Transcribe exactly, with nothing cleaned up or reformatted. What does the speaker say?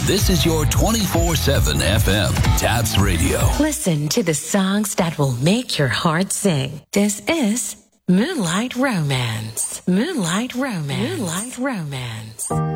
This is your twenty-four seven F M, Taps Radio. Listen to the songs that will make your heart sing. This is Moonlight Romance. Moonlight Romance. Moonlight Romance.